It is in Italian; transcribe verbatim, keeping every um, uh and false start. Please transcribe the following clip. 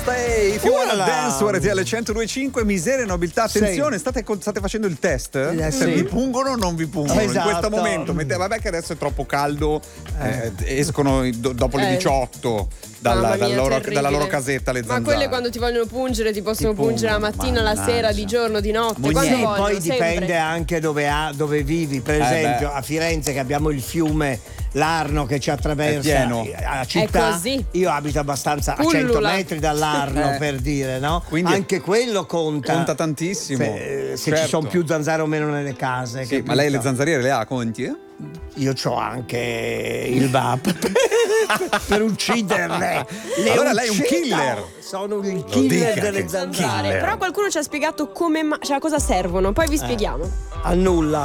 Hey, if you wanna Voilà. dance su R T L centodue e cinque, miseria e nobiltà. Attenzione, state, state facendo il test? Eh, Se sì. vi pungono o non vi pungono? Esatto. In questo momento, mette- vabbè che adesso è troppo caldo, eh, escono i- do- dopo le Eh. diciotto dalla, Mamma dal mia, loro- terribile. dalla loro casetta le Ma zanzare. quelle quando ti vogliono pungere ti possono Ti pungere la pungono, mattina, la mannaggia. sera, di giorno, di notte. Mugne- Quando Sì, vogliono, poi sempre. dipende anche dove, ha, dove vivi. Per esempio, beh. a Firenze, che abbiamo il fiume L'Arno che ci attraversa È pieno. a città. così. Io abito abbastanza a Pullula. cento metri dall'Arno, Eh. per dire, no? Quindi anche quello conta. Conta tantissimo. Se, se Certo. ci sono più zanzare o meno nelle case. Sì, ma capito? lei le zanzariere le ha, conti? eh? Io c'ho anche il V A P per ucciderle. Le Allora lei è un uccido. killer. Sono il dica killer che delle zanzare. killer. Però qualcuno ci ha spiegato come ma- cioè a cosa servono, poi vi spieghiamo. A nulla.